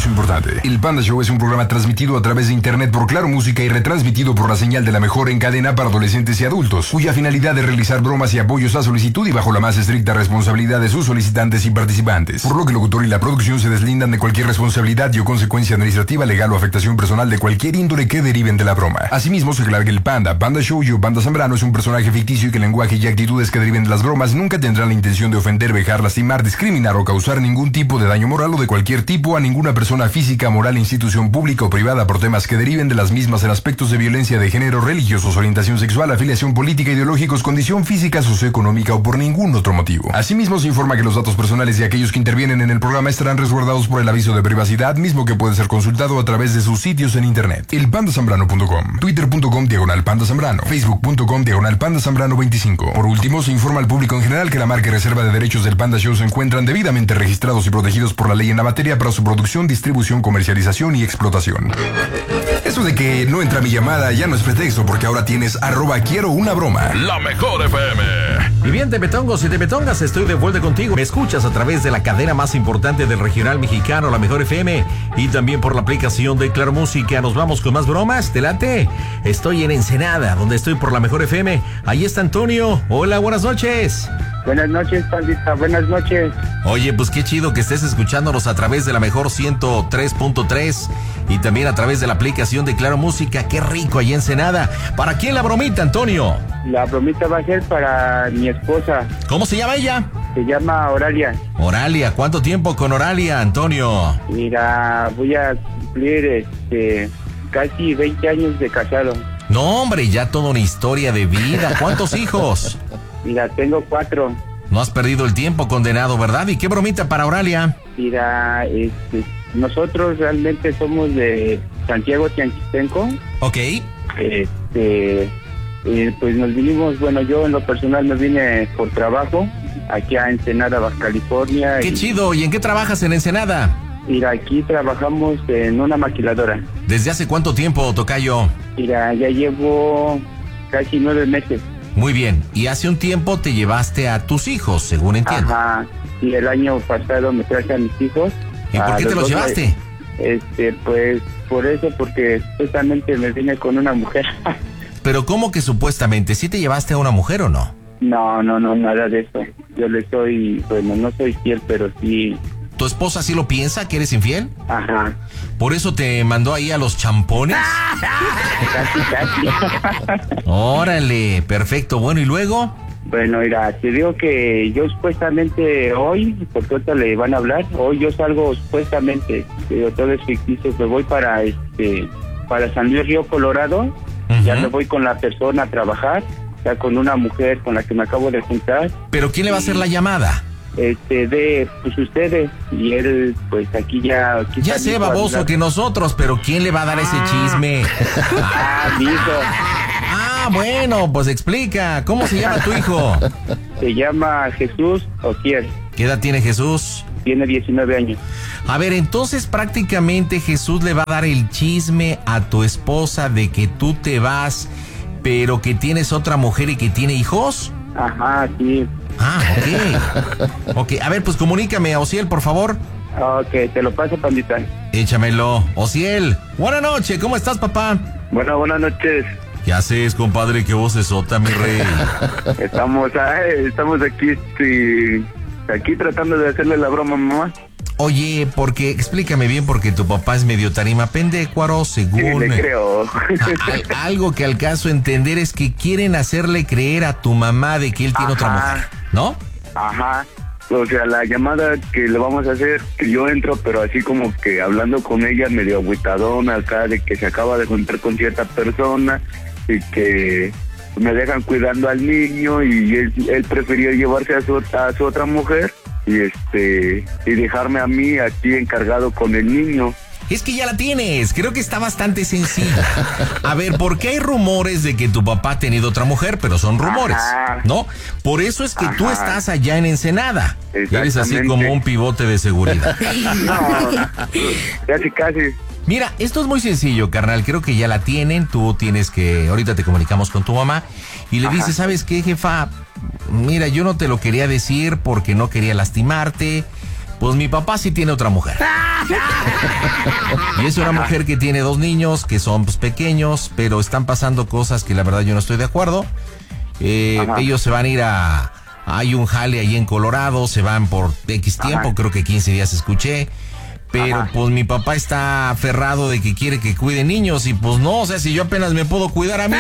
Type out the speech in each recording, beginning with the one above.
aviso importante. El Panda Show es un programa transmitido a través de internet por Claro Música y retransmitido por la señal de la mejor en cadena para adolescentes y adultos, cuya finalidad es realizar bromas y apoyos a solicitud y bajo la más estricta responsabilidad de sus solicitantes y participantes, por lo que el locutor y la producción se deslindan de cualquier responsabilidad y o consecuencia administrativa, legal o afectación personal de cualquier índole que deriven de la broma. Asimismo, se aclara que el Panda Show y o Panda Zambrano es un personaje ficticio y que el lenguaje y actitudes que deriven de las bromas nunca tendrán la intención de ofender, vejar, lastimar, discriminar o causar ningún tipo de daño moral o de cualquier tipo a ninguna persona física, moral, institución pública o privada por temas que deriven de las mismas en aspectos de violencia de género, religiosos, orientación sexual, afiliación política, ideológicos, condición física, socioeconómica o por ningún otro motivo. Asimismo, se informa que los datos personales de aquellos que intervienen en el programa estarán resguardados por el aviso de privacidad, mismo que puede ser consultado a través de sus sitios en internet. Elpandazambrano.com, twitter.com/pandazambrano, facebook.com/pandazambrano25. Por último, se informa al público en general que la marca y reserva de derechos del Panda Show se encuentran debidamente registrados y protegidos por la ley en la materia para su producción, distribución, comercialización y explotación. Eso de que no entra mi llamada ya no es pretexto, porque ahora tienes @quiero una broma. La mejor FM. Y bien, tepetongos y tepetongas, estoy de vuelta contigo. Me escuchas a través de la cadena más importante del regional mexicano, La Mejor FM, y también por la aplicación de Claro Música. Nos vamos con más bromas, ¿te late? Estoy en Ensenada, donde estoy por La Mejor FM. Ahí está Antonio. Hola, buenas noches. Buenas noches, pandita, buenas noches. Oye, pues qué chido que estés escuchándonos a través de la mejor 103.3 y también a través de la aplicación de Claro Música. Qué rico ahí en Ensenada. ¿Para quién la bromita, Antonio? La bromita va a ser para mi esposa. ¿Cómo se llama ella? Se llama Oralia. Oralia, ¿cuánto tiempo con Oralia, Antonio? Mira, voy a cumplir casi 20 años de casado. No, hombre, ya toda una historia de vida. ¿Cuántos hijos? Mira, tengo 4. No has perdido el tiempo, condenado, ¿verdad? ¿Y qué bromita para Oralia? Mira, nosotros realmente somos de Santiago Tianquistenco. Ok. Pues nos vinimos, bueno, yo en lo personal me vine por trabajo aquí a Ensenada, Baja California. ¡Qué chido! ¿Y en qué trabajas en Ensenada? Mira, aquí trabajamos en una maquiladora. ¿Desde hace cuánto tiempo, tocayo? Mira, ya llevo casi 9 meses. Muy bien. Y hace un tiempo te llevaste a tus hijos, según entiendo. Ajá. Y el año pasado me traje a mis hijos. ¿Y por qué te los llevaste? Pues por eso, porque supuestamente me vine con una mujer. Pero ¿cómo que supuestamente? ¿Sí te llevaste a una mujer o no? No, nada de eso. Yo le soy, bueno, no soy fiel, pero sí. ¿Tu esposa sí lo piensa, que eres infiel? Ajá. ¿Por eso te mandó ahí a los champones? Casi. Órale, perfecto. Bueno, ¿y luego? Bueno, mira, te digo que yo supuestamente hoy, porque ahorita le van a hablar, hoy yo salgo supuestamente, pero todo es ficticio, me voy para San Luis Río Colorado. Uh-huh. Ya me voy con la persona a trabajar, ya con una mujer con la que me acabo de juntar. ¿Pero quién le va a hacer la llamada? Pues ustedes, y él, pues aquí ya... Ya sé, baboso, que nosotros, pero ¿quién le va a dar ese chisme? Mi hijo. Bueno, pues explica, ¿cómo se llama tu hijo? Se llama Jesús Ociel. ¿Qué edad tiene Jesús? Tiene 19 años. A ver, entonces prácticamente Jesús le va a dar el chisme a tu esposa de que tú te vas, pero que tienes otra mujer y que tiene hijos. Ajá, sí. Ok. Ok, a ver, pues comunícame a Ociel, por favor. Ok, te lo paso, pandita. Échamelo. Ociel, buenas noches, ¿cómo estás, papá? Bueno, buenas noches. ¿Qué haces, compadre? ¿Qué voz es sota, mi rey? Estamos aquí tratando de hacerle la broma a mamá. Oye, porque explícame bien, porque tu papá es medio tarima pendécuaro, según... Sí, le creo. Algo que alcanzo a entender es que quieren hacerle creer a tu mamá de que él tiene otra mujer, ¿no? Ajá. O sea, la llamada que le vamos a hacer, que yo entro, pero así como que hablando con ella medio agüitadona acá, de que se acaba de juntar con cierta persona y que me dejan cuidando al niño y él prefirió llevarse a su otra mujer y dejarme a mí aquí encargado con el niño. Es que ya la tienes, creo que está bastante sencilla. A ver, porque hay rumores de que tu papá ha tenido otra mujer, pero son rumores, ¿no? Por eso es que tú estás allá en Ensenada. Eres así como un pivote de seguridad. No, casi. Mira, esto es muy sencillo, carnal, creo que ya la tienen, tú tienes que, ahorita te comunicamos con tu mamá y le dices, ¿sabes qué, jefa? Mira, yo no te lo quería decir porque no quería lastimarte, Pues mi papá sí tiene otra mujer. Y es una mujer que tiene 2 niños que son pues, pequeños, pero están pasando cosas que la verdad yo no estoy de acuerdo. Ellos se van a ir hay un jale ahí en Colorado, se van por X tiempo, creo que 15 días escuché. Pero pues mi papá está aferrado de que quiere que cuide niños y pues no, o sea, si yo apenas me puedo cuidar a mí.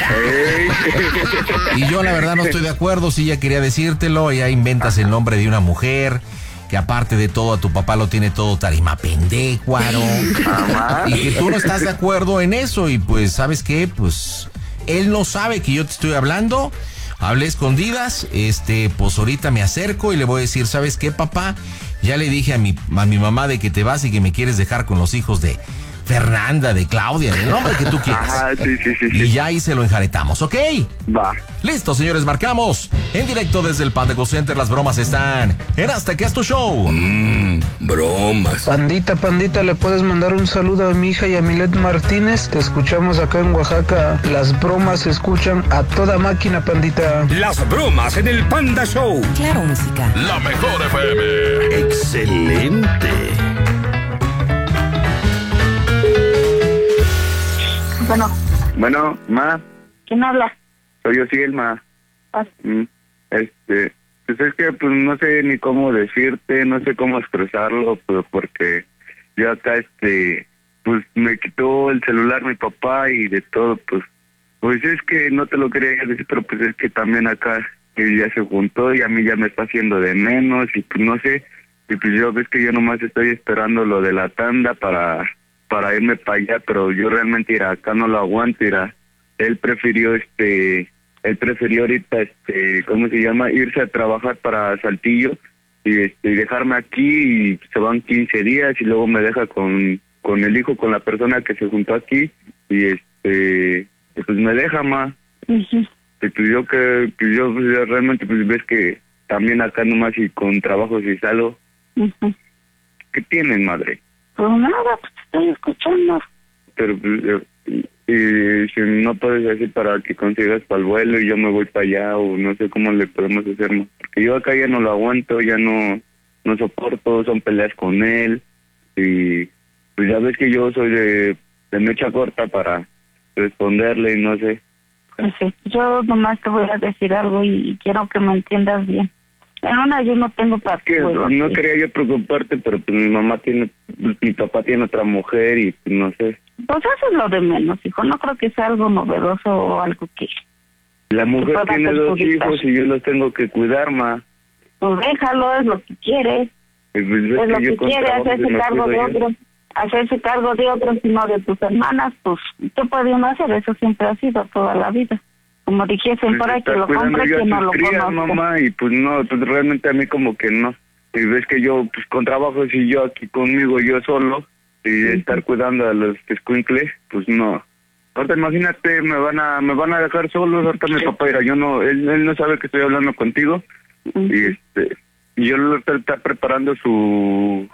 Y yo la verdad no estoy de acuerdo, si ya quería decírtelo, ya inventas el nombre de una mujer que aparte de todo a tu papá lo tiene todo tarimapendécuaro. Y que tú no estás de acuerdo en eso y pues, ¿sabes qué? Pues él no sabe que yo te estoy hablando. Hablé escondidas, pues ahorita me acerco y le voy a decir, ¿sabes qué, papá? Ya le dije a mi mamá de que te vas y que me quieres dejar con los hijos de Fernanda, de Claudia, del nombre que tú quieras. Sí. Y ya ahí se lo enjaretamos, ¿ok? Va. Listo, señores, marcamos. En directo desde el Panda Go Center, las bromas están en Hasta que es tu show. Bromas. Pandita, ¿le puedes mandar un saludo a mi hija Yamilet Martínez? Te escuchamos acá en Oaxaca. Las bromas se escuchan a toda máquina, pandita. Las bromas en el Panda Show. Claro, música. La mejor FM. Excelente. Bueno, ma. ¿Quién habla? Soy yo, sí, el ma. Ah. Pues es que pues no sé ni cómo decirte, no sé cómo expresarlo, pues porque yo acá pues me quitó el celular mi papá y de todo, pues es que no te lo quería decir, pero pues es que también acá que ya se juntó y a mí ya me está haciendo de menos y pues no sé, y pues yo ves que yo nomás estoy esperando lo de la tanda para irme para allá, pero yo realmente acá no lo aguanto, él prefirió ahorita ¿cómo se llama? Irse a trabajar para Saltillo y dejarme aquí y se van 15 días y luego me deja con el hijo, con la persona que se juntó aquí y pues me deja, ma. Uh-huh. Y pues yo pues, realmente pues ves que también acá nomás y con trabajo si salgo. Uh-huh. ¿Qué tienen, madre? Pues nada, pues estoy escuchando. Pero y si no puedes decir para que consigas para el vuelo y yo me voy para allá o no sé cómo le podemos hacer, ¿no? Porque yo acá ya no lo aguanto, ya no soporto, son peleas con él y pues ya ves que yo soy de mecha corta para responderle y no sé. Pues sí, yo nomás te voy a decir algo y quiero que me entiendas bien. En una yo no tengo para que no quería yo preocuparte, pero pues mi papá tiene otra mujer y pues, no sé. Pues eso es lo de menos, hijo. No creo que sea algo novedoso o algo que... La mujer tiene 2 hijos y yo los tengo que cuidar, ma. Pues déjalo, es lo que quiere. Pues es lo que quiere, hacerse cargo de otros y no de tus hermanas. Pues, ¿qué puede uno hacer? Eso siempre ha sido toda la vida. Como dijesen por ahí, que lo compre, que no lo conozca. Mamá, y pues no, pues realmente a mí como que no. Y ves que yo, pues con trabajo, si yo aquí conmigo, yo solo, y estar cuidando a los escuincles, pues no. Ahorita imagínate, me van a dejar solos, ahorita mi papá irá, él no sabe que estoy hablando contigo, y yo lo está preparando sus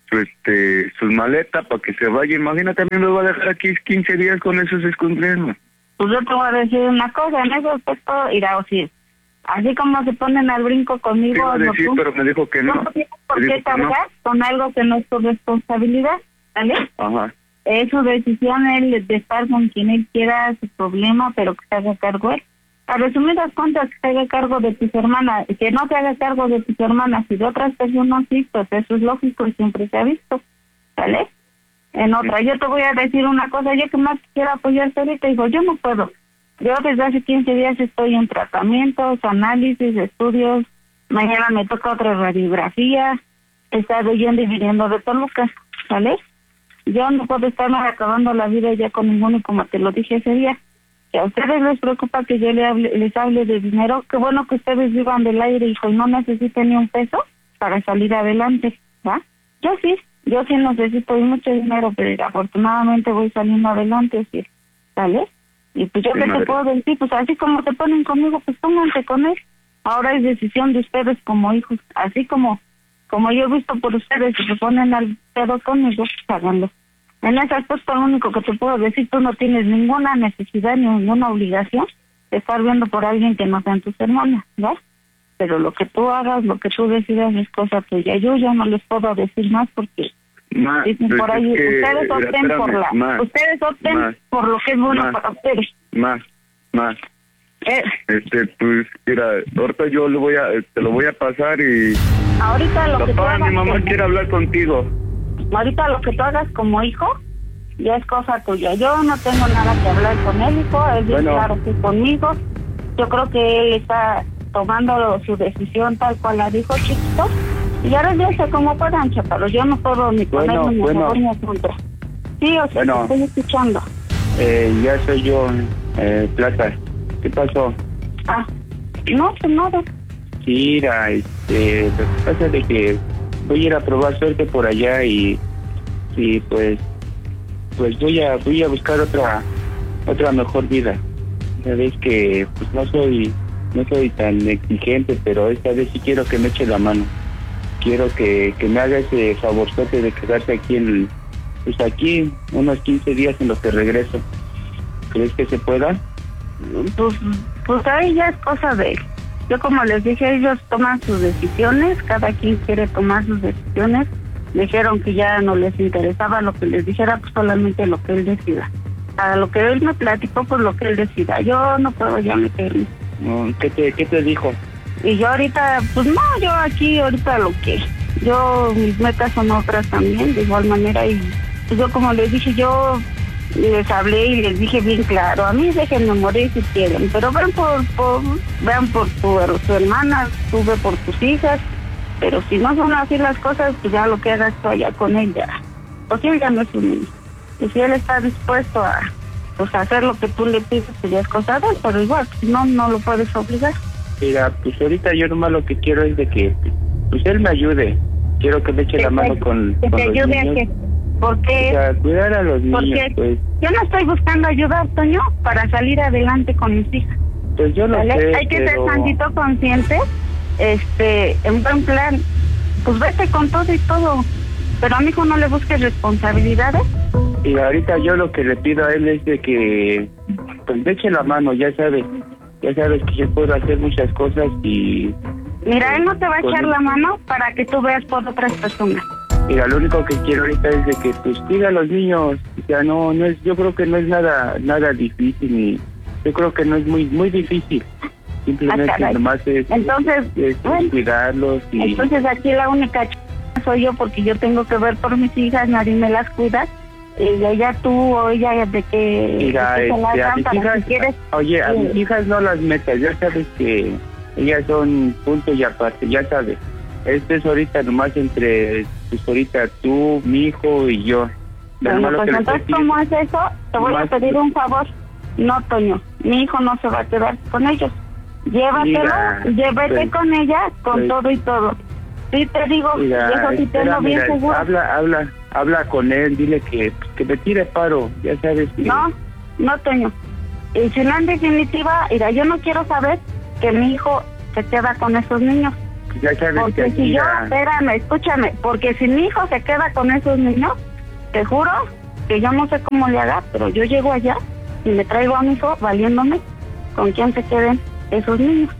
maletas para que se vaya. Imagínate, a mí me va a dejar aquí 15 días con esos escuincles, ¿no? Pues yo te voy a decir una cosa, en ese aspecto, irá a decir, así como se ponen al brinco conmigo, pero me dijo que no. No tienes por qué cargar con algo que no es tu responsabilidad, ¿vale? Ajá. Es su decisión él de estar con quien él quiera, su problema, pero que se haga cargo él. A resumidas cuentas, que se haga cargo de tus hermanas, que no se haga cargo de tus hermanas y de otras personas, sí, pues eso es lógico y siempre se ha visto, ¿vale? En otra, yo te voy a decir una cosa, yo que más quiero apoyarte ahorita, digo, yo no puedo. Yo desde hace 15 días estoy en tratamientos, análisis, estudios, mañana me toca otra radiografía, he estado yendo y viniendo de Toluca, ¿vale? Yo no puedo estarme acabando la vida ya con ninguno y como te lo dije ese día, que a ustedes les preocupa que yo les hable de dinero, qué bueno que ustedes vivan del aire, hijo, y no necesiten ni un peso para salir adelante, ¿va? Yo sí necesito mucho dinero, pero afortunadamente voy saliendo adelante, ¿sí? ¿Vale? Y pues yo qué te puedo decir, pues así como se ponen conmigo, pues pónganse con él. Ahora es decisión de ustedes como hijos, así como yo he visto por ustedes que se ponen al pedo conmigo, pues háganlo. En ese aspecto lo único que te puedo decir, tú no tienes ninguna necesidad ni ninguna obligación de estar viendo por alguien que no sean tus hermanas, ¿ves? pero lo que tú hagas, lo que tú decidas es cosa tuya. Yo ya no les puedo decir más porque dicen por ahí, ustedes opten por lo que es bueno para ustedes. Más. Pues mira, ahorita yo te lo voy a pasar y ahorita lo que tú hagas, mi mamá quiere hablar contigo. Ahorita lo que tú hagas como hijo ya es cosa tuya. Yo no tengo nada que hablar con él, hijo. Él es claro que conmigo. Yo creo que él está tomando su decisión tal cual la dijo, chiquito. Y ahora ya sé cómo puedan, chaparro. Yo no puedo ni ponerme ni a favor ni a contra. Sí, o sea, te estoy escuchando. Ya soy yo, Plata. ¿Qué pasó? No, pues nada. Sí, mira, lo que pasa es de que voy a ir a probar suerte por allá y pues voy a buscar otra mejor vida. Sabes que pues no soy tan exigente, pero esta vez sí quiero que me eche la mano. Quiero que me haga ese favorzote de quedarse aquí aquí unos 15 días en los que regreso. ¿Crees que se pueda? Pues ahí ya es cosa de él. Yo como les dije, ellos toman sus decisiones, cada quien quiere tomar sus decisiones. Dijeron que ya no les interesaba lo que les dijera, pues solamente lo que él decida. A lo que él me platicó, pues lo que él decida. Yo no puedo ya meterme. ¿Qué te dijo? Y yo ahorita, pues no, yo aquí ahorita mis metas son otras también, de igual manera. Y pues yo como les dije, yo les hablé y les dije bien claro, a mí déjenme morir si quieren, pero vean por tu hermana, tú ve por tus hijas, pero si no son así las cosas, pues ya lo que hagas tú allá con ella. Pues él ya no es un niño. Y si él está dispuesto a hacer lo que tú le pides, pues ya es cosa de él, pero igual, no lo puedes obligar. Mira, pues ahorita yo nomás lo que quiero es de que pues él me ayude. Quiero que me eche la mano con que te ayude niños. ¿A qué? Porque a cuidar a los niños, pues. Yo no estoy buscando ayudar, Toño, para salir adelante con mis hijas. Pues yo no sé, hay que ser tantito consciente, en buen plan, pues vete con todo y todo, pero a mi hijo no le busques responsabilidades. Y ahorita yo lo que le pido a él es de que pues me eche la mano, ya sabes que yo puedo hacer muchas cosas y... Mira, él no te va a echar la mano para que tú veas por otras personas. Mira, lo único que quiero ahorita es de que pues cuida a los niños, o sea, no es, yo creo que no es nada difícil, y yo creo que no es muy difícil, simplemente nomás es cuidarlos. Y entonces aquí la única soy yo, porque yo tengo que ver por mis hijas, nadie me las cuida, y ella tú o ella de que... Mira, a mis hijas, si quieres, oye, a mis hijas no las metas, ya sabes que ellas son punto y aparte, ya sabes. Este es ahorita nomás entre, pues ahorita tú, mi hijo y yo. Bueno, pues entonces, ¿cómo es eso? Te voy a pedir un favor. No, Toño, mi hijo no se va a quedar con ellos. Llévate con ella, con todo y todo. Sí, te digo, eso sí tengo bien seguro. Habla con él, dile que me tire paro, ya sabes que... No, Toño. Y si no, en definitiva, mira, yo no quiero saber que mi hijo se queda con esos niños. Ya sabes, porque que si espérame, escúchame, porque si mi hijo se queda con esos niños, te juro que yo no sé cómo le haga, pero yo llego allá y me traigo a mi hijo valiéndome con quién se queden esos niños.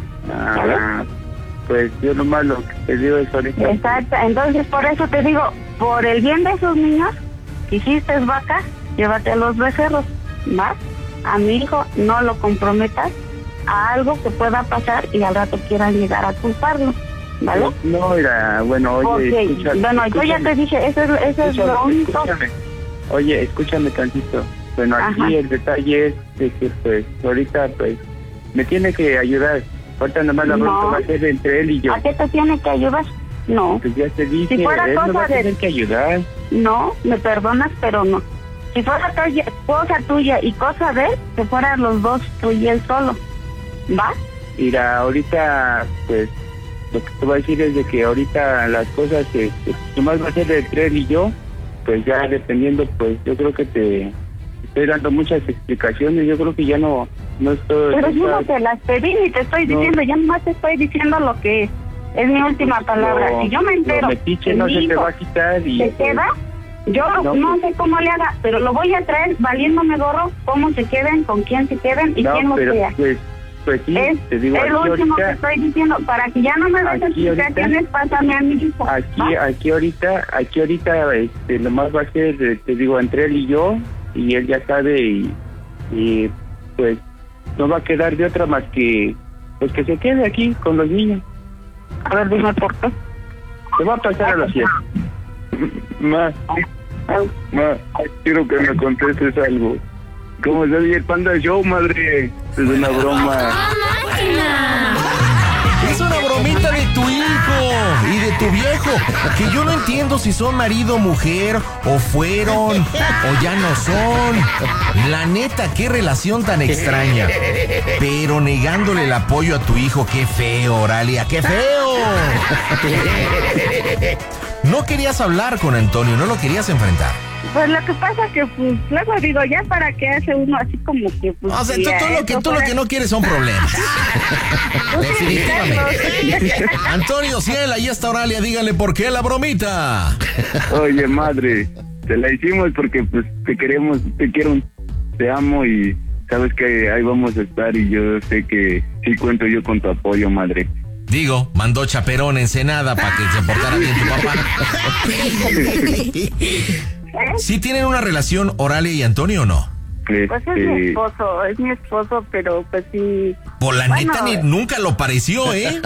Pues yo nomás lo que te digo es ahorita. Exacto, entonces por eso te digo, por el bien de esos niños, si hiciste vaca, llévate a los becerros, ¿va? A mi hijo no lo comprometas a algo que pueda pasar y al rato quieran llegar a culparlo, ¿vale? No, mira, bueno, oye, escúchame, yo ya te dije, eso es lo único. Oye, escúchame tantito. Bueno, aquí el detalle es de que, pues, ahorita, pues, me tiene que ayudar. Ahorita nomás la bronca va a ser entre él y yo. ¿A qué te tiene que ayudar? No. Pues ya te dije, si fuera él cosa me va a tener que ayudar. No, me perdonas, pero no. Si fuera cosa tuya y cosa de él, que fueran los dos, tú y él solo. ¿Va? Mira, ahorita, pues, lo que te voy a decir es de que ahorita las cosas que nomás va a ser entre él y yo, pues ya dependiendo, pues yo creo que te estoy dando muchas explicaciones, yo creo que ya no estoy... Pero yo no te las pedí ni te estoy diciendo, ya nomás te estoy diciendo lo que es mi última palabra. Si yo me entero que no se te va a quitar y... ¿Se queda? Yo no sé cómo le haga, pero lo voy a traer valiéndome gorro, cómo se queden, con quién se queden y quién lo sea. Pues, Pues sí, te digo, es lo aquí último ahorita, que estoy diciendo, para que ya no me des explicaciones, pásame a mi hijo. aquí ahorita, nomás va a ser, te digo, entre él y yo, y él ya sabe, y pues no va a quedar de otra más que, pues que se quede aquí con los niños. A ver, dime por qué. Se va a pasar a la fiesta. Ma, quiero que me contestes algo. ¿Cómo se oye el Panda Show, madre? Es una broma. Es una bromita de tu hijo y de tu viejo, que yo no entiendo si son marido o mujer, o fueron, o ya no son. La neta, qué relación tan extraña. Pero negándole el apoyo a tu hijo, qué feo, Oralia, qué feo. No querías hablar con Antonio, no lo querías enfrentar. Pues lo que pasa que, pues, luego digo, ya para qué hace uno así como que, pues... O sea, tú lo que no quieres son problemas. Definitivamente. Antonio, si él ahí está Oralia, dígale por qué la bromita. Oye, madre, te la hicimos porque, pues, te queremos, te quiero, te amo y sabes que ahí vamos a estar y yo sé que sí cuento yo con tu apoyo, madre. Digo, mandó chaperón Ensenada para que se portara bien tu papá. ¿Sí tienen una relación Oralia y Antonio o no? Pues es mi esposo, pero pues sí... Por la neta nunca lo pareció, ¿eh?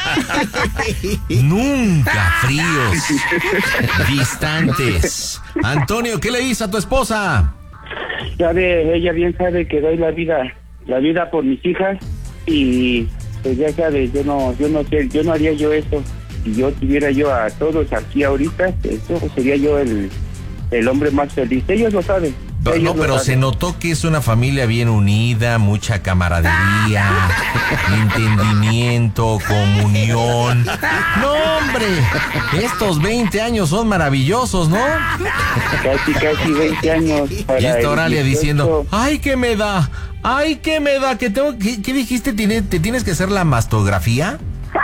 Nunca, fríos, distantes. Antonio, ¿qué le dices a tu esposa? Ella bien sabe que doy la vida por mis hijas y pues ya sabes, yo no sé, yo no haría yo eso. Si yo tuviera yo a todos aquí ahorita, eso sería yo el hombre más feliz. Ellos lo saben. No, pero se notó que es una familia bien unida, mucha camaradería, entendimiento, comunión. No, hombre, estos 20 años son maravillosos, ¿no? Casi 20 años. Y está Oralia diciendo, ¡ay, qué me da! ¡Ay, qué me da! ¿Qué dijiste? ¿Te tienes que hacer la mastografía?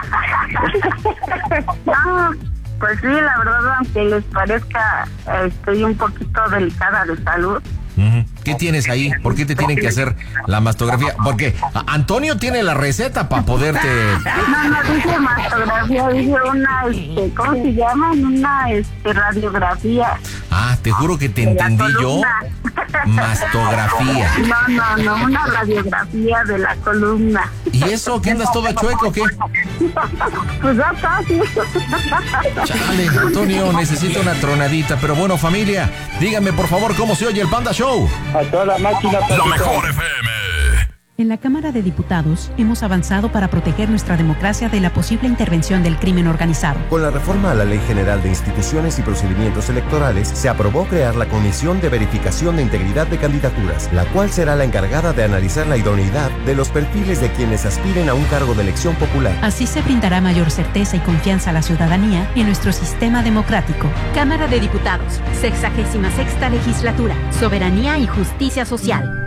No, pues sí, la verdad, aunque les parezca, estoy un poquito delicada de salud. ¿Qué tienes ahí? ¿Por qué te tienen que hacer la mastografía? Porque Antonio tiene la receta para poderte... No dice mastografía, dice una, ¿cómo se llama? Una, radiografía. Ah, te juro que te entendí yo. Mastografía. No, una radiografía de la columna. ¿Y eso? ¿Qué andas toda chueca o qué? Pues ya casi. Chale, Antonio, necesito una tronadita. Pero bueno, familia, díganme por favor cómo se oye el Panda Show. A toda la máquina. La mejor FM. En la Cámara de Diputados hemos avanzado para proteger nuestra democracia de la posible intervención del crimen organizado. Con la reforma a la Ley General de Instituciones y Procedimientos Electorales, se aprobó crear la Comisión de Verificación de Integridad de Candidaturas, la cual será la encargada de analizar la idoneidad de los perfiles de quienes aspiren a un cargo de elección popular. Así se brindará mayor certeza y confianza a la ciudadanía en nuestro sistema democrático. Cámara de Diputados, 66ª Legislatura, Soberanía y Justicia Social.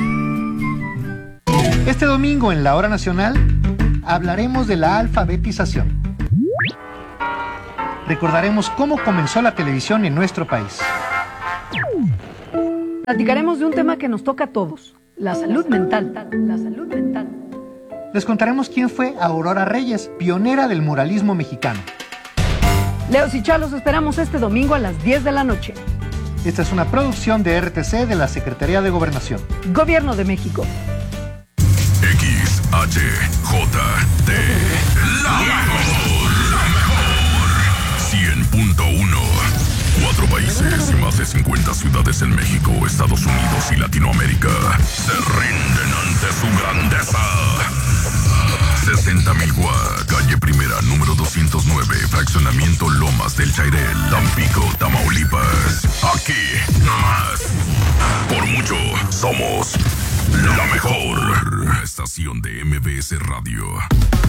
Este domingo en la Hora Nacional hablaremos de la alfabetización. Recordaremos cómo comenzó la televisión en nuestro país. Platicaremos de un tema que nos toca a todos, la salud mental. Les contaremos quién fue Aurora Reyes, pionera del muralismo mexicano. Leos y Chalos esperamos este domingo a las 10 de la noche. Esta es una producción de RTC de la Secretaría de Gobernación. Gobierno de México. XHJT, la mejor, 100.1. 4 países y más de 50 ciudades en México, Estados Unidos y Latinoamérica se rinden ante su grandeza. 60,000 Guá, calle Primera, número 209, fraccionamiento Lomas del Chairel, Tampico, Tamaulipas. Aquí, nomás. Por mucho, somos la mejor estación de MBS Radio.